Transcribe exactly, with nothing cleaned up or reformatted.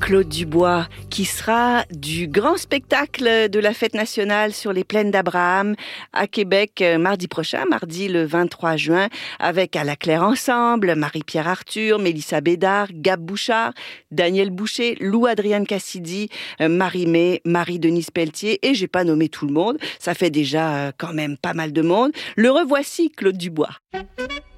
Claude Dubois, qui sera du grand spectacle de la fête nationale sur les plaines d'Abraham à Québec mardi prochain, mardi le vingt-trois juin, avec À la Claire Ensemble, Marie-Pierre Arthur, Mélissa Bédard, Gab Bouchard, Daniel Boucher, Lou-Adrienne Cassidy, Marie-Mé, Marie-Denise Pelletier, et j'ai pas nommé tout le monde, ça fait déjà quand même pas mal de monde. Le revoici, Claude Dubois.